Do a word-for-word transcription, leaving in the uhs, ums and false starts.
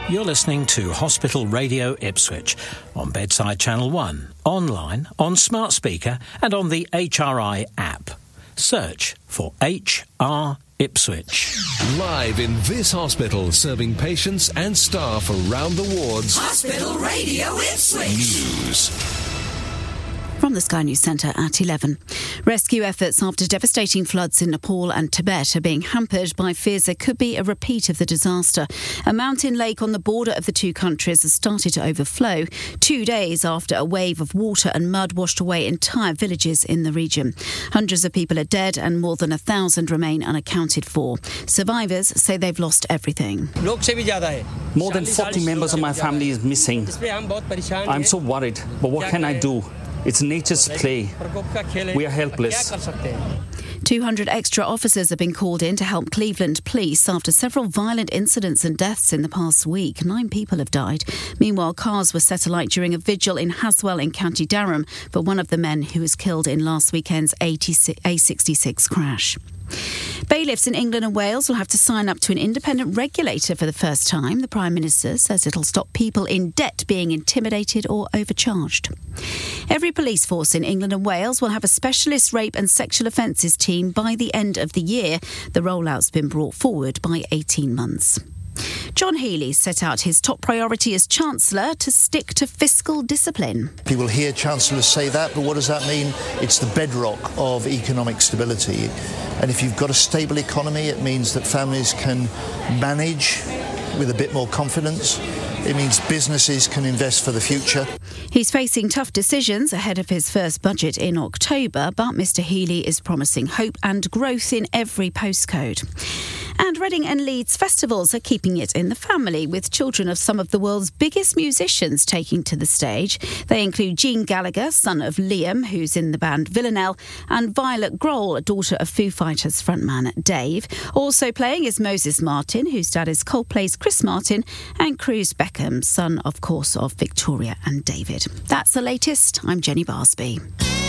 You're listening to Hospital Radio Ipswich on Bedside Channel one, online, on smart speaker and on the H R I app. Search for H R Ipswich. Live in this hospital, serving patients and staff around the wards. Hospital Radio Ipswich. News. From the Sky News Centre at eleven. Rescue efforts after devastating floods in Nepal and Tibet are being hampered by fears there could be a repeat of the disaster. A mountain lake on the border of the two countries has started to overflow, two days after a wave of water and mud washed away entire villages in the region. Hundreds of people are dead and more than a thousand remain unaccounted for. Survivors say they've lost everything. More than forty members of my family is missing. I'm so worried, but what can I do? It's nature's play. We are helpless. two hundred extra officers have been called in to help Cleveland police after several violent incidents and deaths in the past week. Nine people have died. Meanwhile, cars were set alight during a vigil in Haswell in County Durham for one of the men who was killed in last weekend's A sixty-six crash. Bailiffs in England and Wales will have to sign up to an independent regulator for the first time. The Prime Minister says it'll stop people in debt being intimidated or overcharged. Every police force in England and Wales will have a specialist rape and sexual offences team by the end of the year. The rollout's been brought forward by eighteen months. John Healey set out his top priority as Chancellor to stick to fiscal discipline. People hear chancellors say that, but what does that mean? It's the bedrock of economic stability. And if you've got a stable economy, it means that families can manage with a bit more confidence. It means businesses can invest for the future. He's facing tough decisions ahead of his first budget in October, but Mr Healey is promising hope and growth in every postcode. And Reading and Leeds festivals are keeping it in the family, with children of some of the world's biggest musicians taking to the stage. They include Gene Gallagher, son of Liam, who's in the band Villanelle, and Violet Grohl, a daughter of Foo Fighters frontman Dave. Also playing is Moses Martin, whose dad is Coldplay's Chris Martin, and Cruz Beckham, son, of course, of Victoria and David. That's the latest. I'm Jenny Barsby.